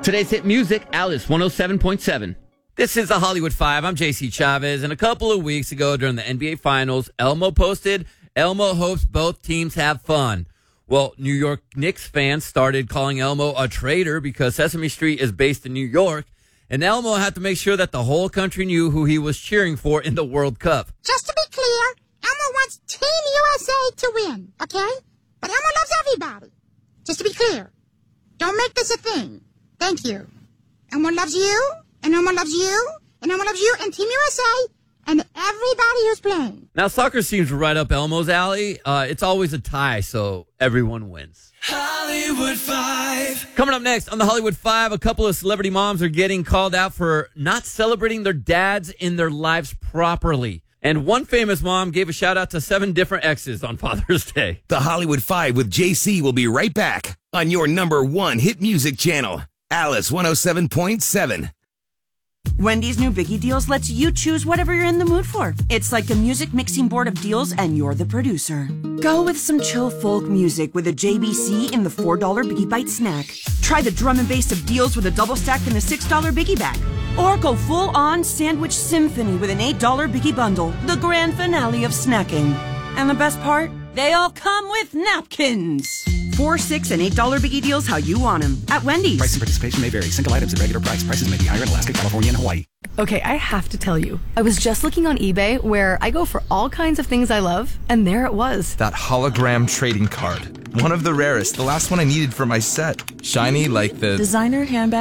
Today's hit music, Alice 107.7. This is the Hollywood Five. I'm JC Chavez, and a couple of weeks ago during the NBA Finals, Elmo posted, Elmo hopes both teams have fun. Well, New York Knicks fans started calling Elmo a traitor because Sesame Street is based in New York, and Elmo had to make sure that the whole country knew who he was cheering for in the World Cup. Just to be clear, Elmo wants Team USA to win, okay? But Elmo loves everybody. Just to be clear, don't make this a thing. Thank you. Elmo loves you, and Elmo loves you, and Elmo loves you, and Team USA, and everybody who's playing. Now, soccer seems right up Elmo's alley. It's always a tie, so everyone wins. Hollywood Five. Coming up next on the Hollywood Five, a couple of celebrity moms are getting called out for not celebrating their dads in their lives properly. And one famous mom gave a shout out to 7 different exes on Father's Day. The Hollywood Five with JC will be right back on your #1 hit music channel, Alice 107.7. Wendy's new Biggie Deals lets you choose whatever you're in the mood for. It's like a music mixing board of deals, and you're the producer. Go with some chill folk music with a JBC in the $4 Biggie Bite snack. Try the drum and bass of deals with a double stack in the $6 Biggie bag. Or go full-on sandwich symphony with an $8 Biggie bundle, the grand finale of snacking. And the best part? They all come with napkins. $4, $6, and $8 Biggie Deals how you want them at Wendy's. Price and participation may vary. Single items at regular price. Prices may be higher in Alaska, California, and Hawaii. Okay, I have to tell you, I was just looking on eBay where I go for all kinds of things I love, and there it was. That hologram trading card. One of the rarest. The last one I needed for my set. Shiny like the designer handbag.